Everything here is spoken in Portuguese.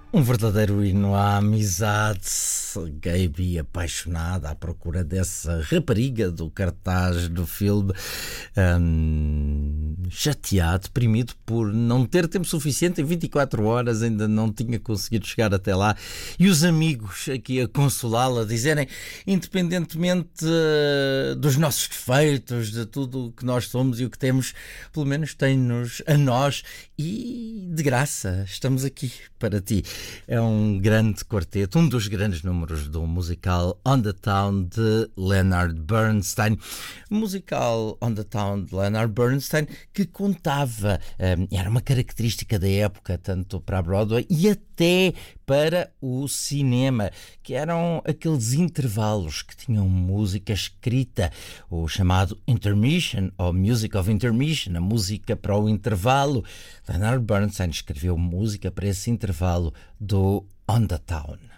Um verdadeiro hino à amizade, Gaby apaixonada à procura dessa rapariga do cartaz do filme, chateado, deprimido por não ter tempo suficiente, em 24 horas ainda não tinha conseguido chegar até lá, e os amigos aqui a consolá-la, a dizerem, independentemente dos nossos defeitos, de tudo o que nós somos e o que temos, pelo menos tem-nos a nós e de graça estamos aqui para ti. É um grande quarteto, um dos grandes números do musical On the Town de Leonard Bernstein. Musical On the Town de Leonard Bernstein que contava, era uma característica da época, tanto para a Broadway e até para o cinema, que eram aqueles intervalos que tinham música escrita, o chamado intermission, ou music of intermission, a música para o intervalo. Leonard Bernstein escreveu música para esse intervalo do On the Town.